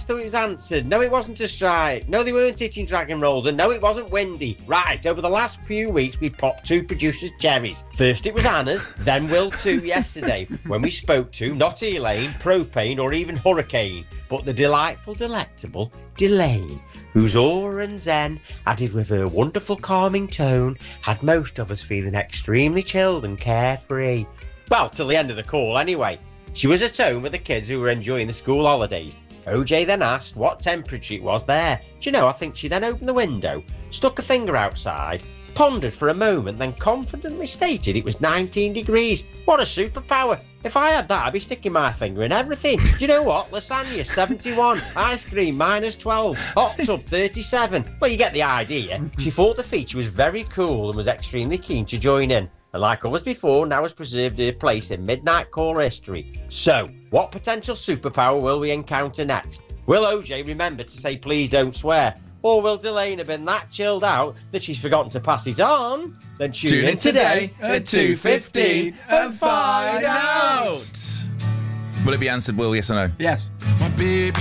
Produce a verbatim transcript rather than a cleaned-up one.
yes, though it was answered. No, it wasn't a strike. No, they weren't eating dragon rolls. And no, it wasn't windy. Right, over the last few weeks, we popped two producers' cherries. First it was Anna's, then Will too yesterday, when we spoke to, not Elaine, Propane, or even Hurricane, but the delightful, delectable Delane, whose aura and zen, added with her wonderful calming tone, had most of us feeling extremely chilled and carefree. Well, till the end of the call anyway. She was at home with the kids who were enjoying the school holidays. O J then asked what temperature it was there. Do you know, I think she then opened the window, stuck a finger outside, pondered for a moment, then confidently stated it was nineteen degrees. What a superpower! If I had that, I'd be sticking my finger in everything. Do you know what? Lasagna, seventy-one. Ice cream, minus twelve. Hot tub, thirty-seven. Well, you get the idea. She thought the feature was very cool and was extremely keen to join in. And like always before, now has preserved her place in Midnight Caller history. So, what potential superpower will we encounter next? Will O J remember to say please don't swear? Or will Delane have been that chilled out that she's forgotten to pass it on? Then tune, Tune in in today at two fifteen and find out. Will it be answered, Will? Yes or no? Yes. My baby